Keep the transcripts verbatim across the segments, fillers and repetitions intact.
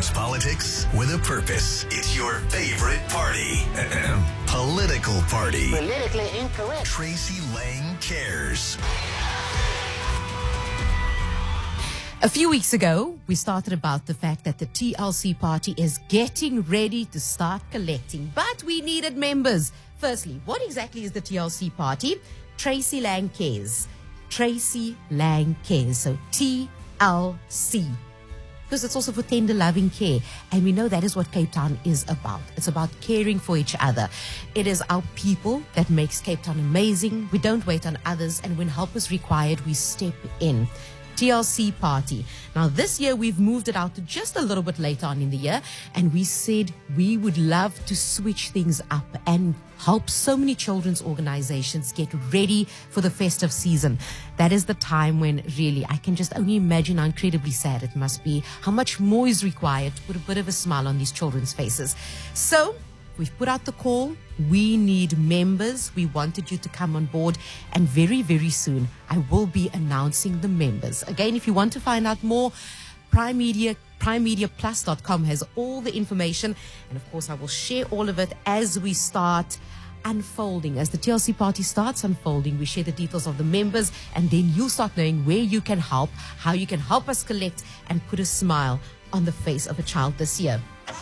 Sports politics with a purpose. It's your favorite party. Political party. Politically incorrect. Tracy Lang Cares. A few weeks ago, we started about the fact that the T L C party is getting ready to start collecting, but we needed members. Firstly, what exactly is the T L C party? Tracy Lang Cares. Tracy Lang Cares. So T L C. Because it's also for tender loving care. And we know that is what Cape Town is about. It's about caring for each other. It is our people that makes Cape Town amazing. We don't wait on others. And when help is required, we step in. T L C party. Now this year we've moved it out to just a little bit later on in the year, and we said we would love to switch things up and help so many children's organizations get ready for the festive season. That is the time when really I can just only imagine how incredibly sad it must be, how much more is required to put a bit of a smile on these children's faces. So we've put out the call. We need members. We wanted you to come on board. And very, very soon, I will be announcing the members. Again, if you want to find out more, Prime Media, prime media plus dot com has all the information. And of course, I will share all of it as we start unfolding. As the T L C party starts unfolding, we share the details of the members. And then you'll start knowing where you can help, how you can help us collect and put a smile on the face of a child this year.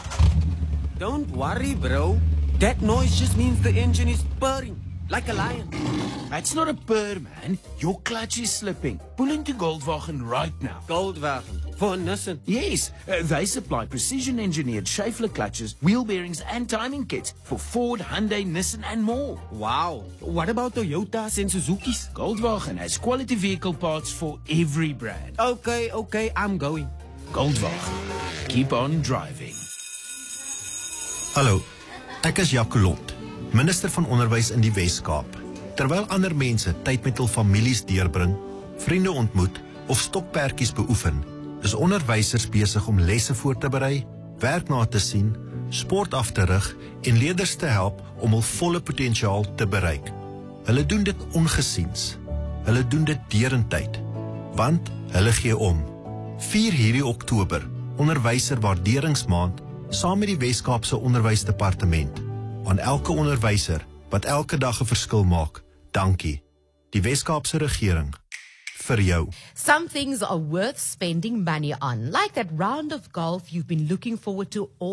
Don't worry, bro. That noise just means the engine is purring, like a lion. That's not a purr, man. Your clutch is slipping. Pull into Goldwagen right now. Goldwagen, for Nissan. Yes, uh, they supply precision-engineered Schaeffler clutches, wheel bearings and timing kits for Ford, Hyundai, Nissan and more. Wow. What about Toyotas and Suzukis? Goldwagen has quality vehicle parts for every brand. Okay, okay, I'm going. Goldwagen. Keep on driving. Hallo, ek is Jaco Lot, minister van onderwys in die Wes-Kaap. Terwyl ander mense tyd met hul families deurbring, vriende ontmoet of stokperdjies beoefen, is onderwysers besig om lesse voor te berei, werk na te sien, sport af te rig en leerders te help om hul volle potensiaal te bereik. Hulle doen dit ongesiens. Hulle doen dit derentyd, want hulle gee om. vier hierdie Oktober, onderwyser waarderingsmaand, saam met die Wes-Kaapse Onderwysdepartement. Aan elke onderwyser wat elke dag 'n verskil maak, dankie. Die Wes-Kaapse regering, vir jou. Some things are worth spending money on, like that round of golf you've been looking forward to all